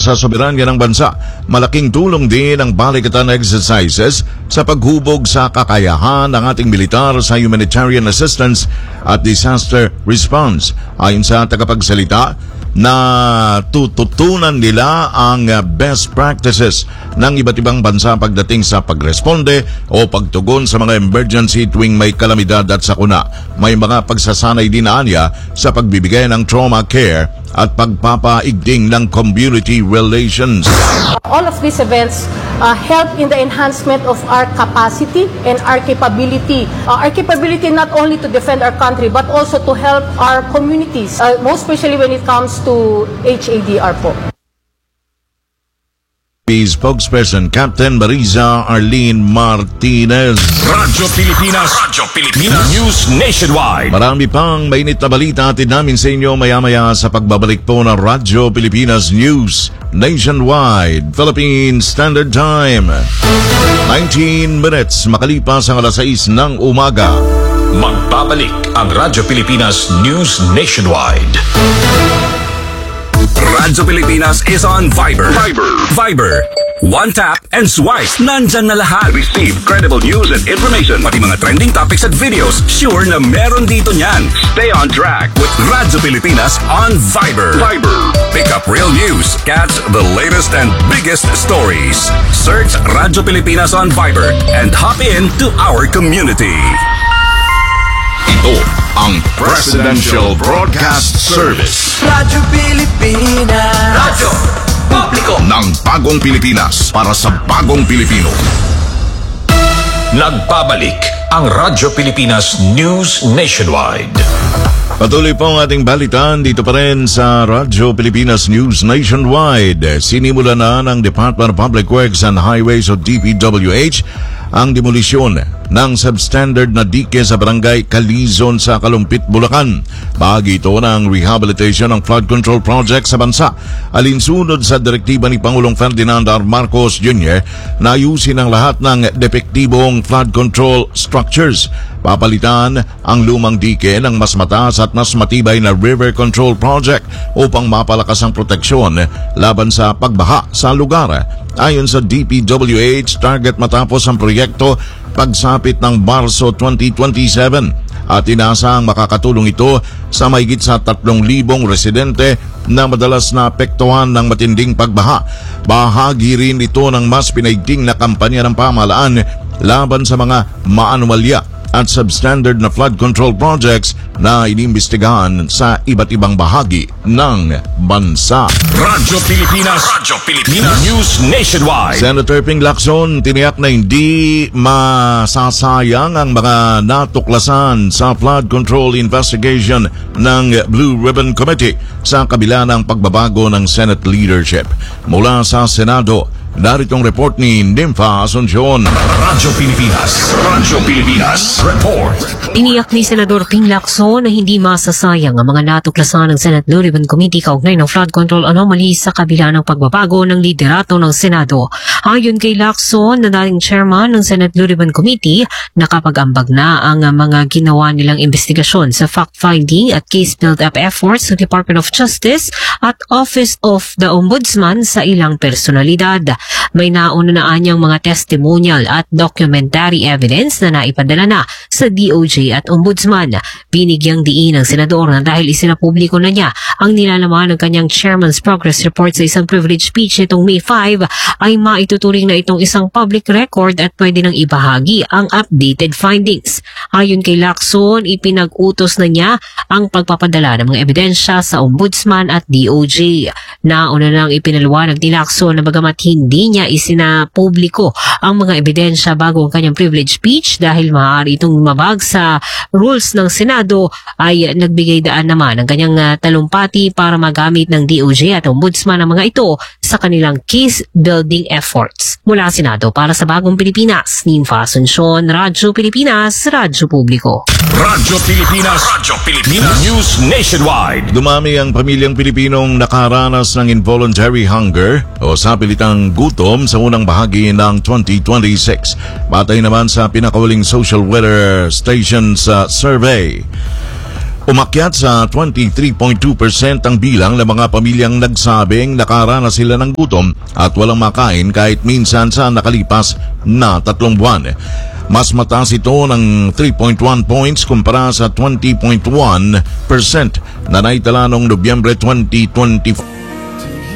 sa soberanya ng bansa. Malaking tulong din ang balikatan exercises sa paghubog sa kakayahan ng ating militar sa humanitarian assistance at disaster response. Ayon sa tagapagsalita, na tututunan nila ang best practices ng iba't ibang bansa pagdating sa pagresponde o pagtugon sa mga emergency tuwing may kalamidad at sakuna. May mga pagsasanay din anya sa pagbibigay ng trauma care at pagpapaigting ng community relations. All of these events help in the enhancement of our capacity and our capability. Our capability not only to defend our country but also to help our communities, most especially when it comes to HADR po. Spokesperson Captain Marisa Arlene Martinez. Radyo Pilipinas News Nationwide. Marami pang mainit na balita atid namin sa inyo maya-maya sa pagbabalik po ng Radyo Pilipinas News Nationwide. Philippine Standard Time, 19 minutes makalipas ang alas 6 ng umaga. Magbabalik ang Radyo Pilipinas News Nationwide. Radyo Pilipinas is on Viber. One tap and swipe. Nandyan na lahat. Receive credible news and information. Pati mga trending topics at videos. Sure na meron dito niyan. Stay on track with Radyo Pilipinas on Viber. Pick up real news. Catch the latest and biggest stories. Search Radyo Pilipinas on Viber and hop in to our community. Ito ang Presidential Broadcast Service. Radyo Pilipinas. Radyo Publiko ng Bagong Pilipinas para sa Bagong Pilipino. Nagbabalik ang Radyo Pilipinas News Nationwide. Patuloy po ang ating balitan dito pa rin sa Radyo Pilipinas News Nationwide. Sinimula na ng Department of Public Works and Highways o DPWH ang demolisyon ng substandard na dike sa barangay Calizon sa Kalumpit, Bulacan. Bahagi ito ng rehabilitation ng flood control project sa bansa. Alinsunod sa direktiba ni Pangulong Ferdinand R. Marcos Jr. na ayusin ang lahat ng depektibong flood control structures. Papalitan ang lumang dike ng mas mataas at mas matibay na river control project upang mapalakas ang proteksyon laban sa pagbaha sa lugar. Ayon sa DPWH, target matapos ang proyekto pagsapit ng Marso 2027 at inasang makakatulong ito sa mahigit sa 3,000 residente na madalas na apektuhan ng matinding pagbaha. Bahagi rin ito ng mas pinaigting na kampanya ng pamahalaan laban sa mga maanumalya at substandard na flood control projects na inimbestigahan sa iba't ibang bahagi ng bansa. Radyo Pilipinas News Nationwide. Senator Ping Lacson tiniyak na hindi masasayang ang mga natuklasan sa flood control investigation ng Blue Ribbon Committee sa kabila ng pagbabago ng Senate leadership. Mula sa Senado, naritong report ni Nympha Asuncion. Radyo Pilipinas Report. Tiniyak ni Senador Ping Lacson na hindi masasayang ang mga natuklasan ng Senate Blue Ribbon Committee kaugnay ng flood control anomaly sa kabila ng pagbabago ng liderato ng Senado. Ayon kay Lacson na dating chairman ng Senate Blue Ribbon Committee, nakapag-ambag na ang mga ginawa nilang investigasyon sa fact-finding at case build-up efforts ng Department of Justice at Office of the Ombudsman sa ilang personalidad. May nauna na anyang mga testimonial at documentary evidence na naipadala na sa DOJ at Ombudsman. Binigyang diin ng senador na dahil isinapubliko na niya ang nilalaman ng kanyang Chairman's Progress Report sa isang privilege speech nitong May 5 ay maituturing na itong isang public record at pwede nang ibahagi ang updated findings. Ayon kay Lacson, ipinag-utos na niya ang pagpapadala ng mga ebidensya sa Ombudsman at DOJ. Nauna nang ipinaliwanag ni Lacson na bagamat hindi niya isinapubliko ang mga ebidensya bago ang kanyang privilege speech dahil maaari itong lumabag sa rules ng Senado, ay nagbigay daan naman ang kanyang talumpati para magamit ng DOJ at Ombudsman ang mga ito sa kanilang case building efforts. Mula Senado para sa Bagong Pilipinas, Nympha Asuncion, Radyo Pilipinas, Radyo Publiko. Radyo Pilipinas News Nationwide. Dumami ang pamilyang Pilipinong nakaranas ng involuntary hunger o sapilitang gutom sa unang bahagi ng 2026. Batay naman sa pinakawaling social weather stations survey. Umakyat sa 23.2% ang bilang ng mga pamilyang nagsabing nakaranas sila ng gutom at walang makain kahit minsan sa nakalipas na 3 buwan. Mas mataas ito ng 3.1 points kumpara sa 20.1% na naitala noong Nobyembre 2024.